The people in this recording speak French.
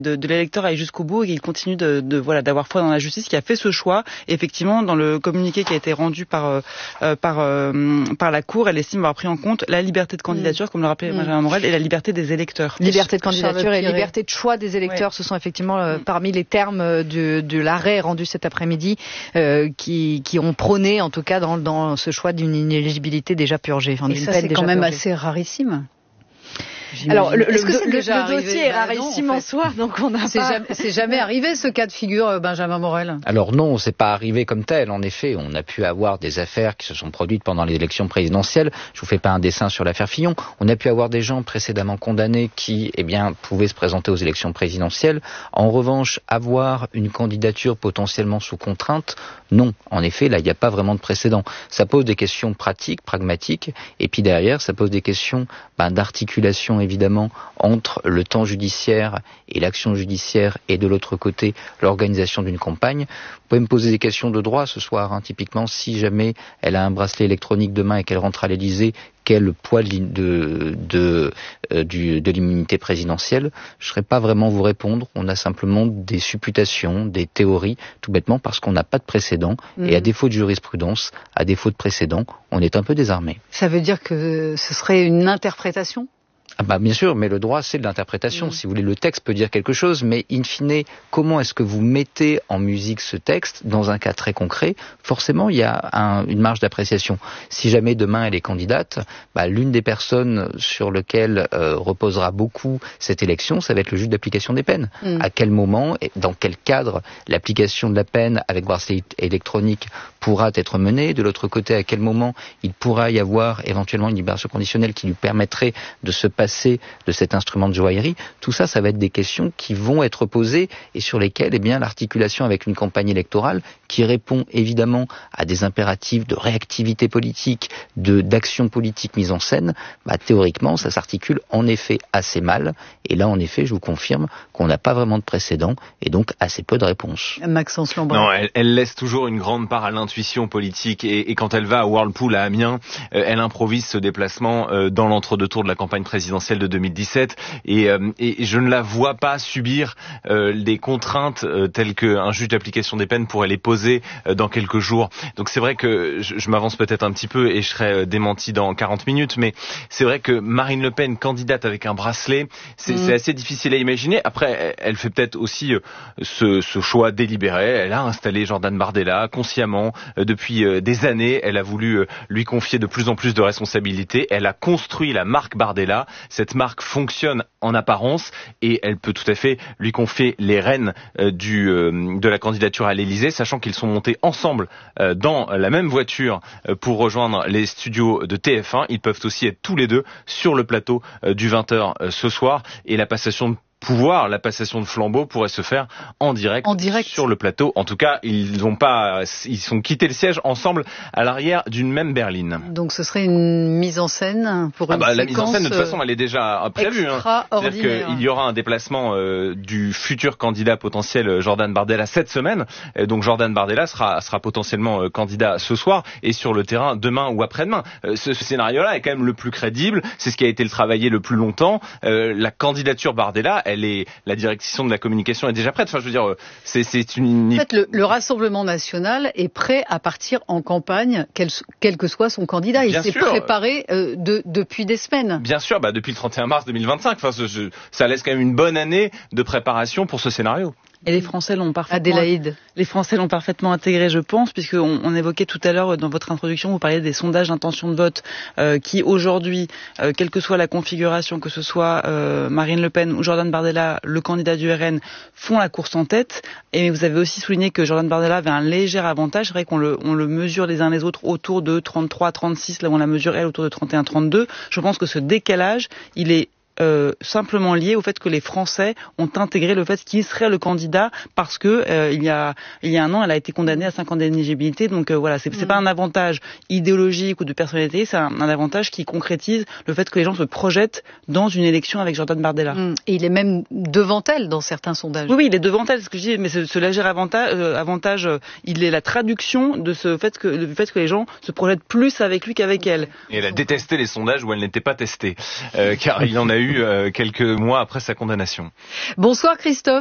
de l'électeur aille jusqu'au bout et qu'il continue d'avoir foi dans la justice, qui a fait ce choix. Et effectivement, dans le communiqué qui a été rendu par la Cour, elle estime avoir pris en compte la liberté de candidature, comme le rappelait Benjamin Morel, et la liberté des électeurs. Liberté de candidature et liberté de choix des électeurs, ce sont effectivement parmi les termes de l'arrêt rendu cet après-midi qui ont prôné, en tout cas, dans ce choix d'une inéligibilité déjà purgée. Et ça, c'est quand même assez rarissime. Alors, le dossier est rarissime en soi, donc on n'a pas... C'est jamais arrivé, ce cas de figure, Benjamin Morel? Alors non, c'est pas arrivé comme tel. En effet, on a pu avoir des affaires qui se sont produites pendant les élections présidentielles. Je vous fais pas un dessin sur l'affaire Fillon. On a pu avoir des gens précédemment condamnés qui, pouvaient se présenter aux élections présidentielles. En revanche, avoir une candidature potentiellement sous contrainte, non. En effet, là, il n'y a pas vraiment de précédent. Ça pose des questions pratiques, pragmatiques, et puis derrière, ça pose des questions d'articulation, évidemment, entre le temps judiciaire et l'action judiciaire et de l'autre côté l'organisation d'une campagne. Vous pouvez me poser des questions de droit ce soir, typiquement si jamais elle a un bracelet électronique demain et qu'elle rentre à l'Élysée, quel poids de l'immunité présidentielle, je ne saurais pas vraiment vous répondre. On a simplement des supputations, des théories, tout bêtement parce qu'on n'a pas de précédent. Et à défaut de jurisprudence, à défaut de précédent, on est un peu désarmé. Ça veut dire que ce serait une interprétation ? Bien sûr, mais le droit, c'est de l'interprétation. Si vous voulez, le texte peut dire quelque chose, mais in fine, comment est-ce que vous mettez en musique ce texte dans un cas très concret? Forcément, il y a une marge d'appréciation. Si jamais demain elle est candidate, l'une des personnes sur lesquelles reposera beaucoup cette élection, ça va être le juge d'application des peines. À quel moment et dans quel cadre l'application de la peine avec bracelet électronique pourra être menée? De l'autre côté, à quel moment il pourra y avoir éventuellement une libération conditionnelle qui lui permettrait de se passer de cet instrument de joaillerie? Tout ça, ça va être des questions qui vont être posées et sur lesquelles, l'articulation avec une campagne électorale qui répond évidemment à des impératifs de réactivité politique, d'action politique mise en scène, théoriquement, ça s'articule en effet assez mal. Et là, en effet, je vous confirme qu'on n'a pas vraiment de précédent et donc assez peu de réponses. Maxence Lambert. Non, elle laisse toujours une grande part à l'intuition politique et quand elle va à Whirlpool à Amiens, elle improvise ce déplacement dans l'entre-deux-tours de la campagne présidentielle de 2017 et je ne la vois pas subir des contraintes telles qu'un juge d'application des peines pourrait les poser dans quelques jours. Donc c'est vrai que je m'avance peut-être un petit peu et je serai démenti dans 40 minutes, mais c'est vrai que Marine Le Pen, candidate avec un bracelet, c'est assez difficile à imaginer. Après, elle fait peut-être aussi ce choix délibéré. Elle a installé Jordan Bardella consciemment depuis des années. Elle a voulu lui confier de plus en plus de responsabilités. Elle a construit la marque Bardella. Cette marque fonctionne en apparence et elle peut tout à fait lui confier les rênes de la candidature à l'Élysée, sachant qu'ils sont montés ensemble dans la même voiture pour rejoindre les studios de TF1. Ils peuvent aussi être tous les deux sur le plateau du 20h ce soir et la passation de pouvoir, la passation de flambeau pourrait se faire en direct sur le plateau. En tout cas, ils sont quittés le siège ensemble à l'arrière d'une même berline. Donc ce serait une mise en scène pour une séquence. La mise en scène, de toute façon, elle est déjà prévue. C'est-à-dire qu'il y aura un déplacement du futur candidat potentiel Jordan Bardella cette semaine. Donc Jordan Bardella sera potentiellement candidat ce soir et sur le terrain demain ou après-demain. Ce scénario-là est quand même le plus crédible. C'est ce qui a été travaillé le plus longtemps. La candidature Bardella, la direction de la communication est déjà prête. Enfin, je veux dire, c'est une... En fait, le Rassemblement national est prêt à partir en campagne, quel que soit son candidat. Il s'est préparé depuis des semaines. Bien sûr, depuis le 31 mars 2025. Enfin, ça laisse quand même une bonne année de préparation pour ce scénario. Et les Français l'ont parfaitement intégré, je pense, puisqu'on évoquait tout à l'heure dans votre introduction, vous parliez des sondages d'intention de vote qui aujourd'hui, quelle que soit la configuration, que ce soit Marine Le Pen ou Jordan Bardella, le candidat du RN, font la course en tête. Et vous avez aussi souligné que Jordan Bardella avait un léger avantage. C'est vrai qu'on le mesure les uns les autres autour de 33-36, là où on la mesure elle autour de 31-32. Je pense que ce décalage, il est simplement lié au fait que les Français ont intégré le fait qu'il serait le candidat parce que il y a un an, elle a été condamnée à 5 ans d'inéligibilité. Donc voilà, c'est pas un avantage idéologique ou de personnalité, c'est un avantage qui concrétise le fait que les gens se projettent dans une élection avec Jordan Bardella. Et il est même devant elle dans certains sondages. Oui, il est devant elle, c'est ce que je dis, mais ce léger avantage, il est la traduction de le fait que les gens se projettent plus avec lui qu'avec elle. Et elle a détesté les sondages où elle n'était pas testée, car il y en a eu quelques mois après sa condamnation. Bonsoir Christophe.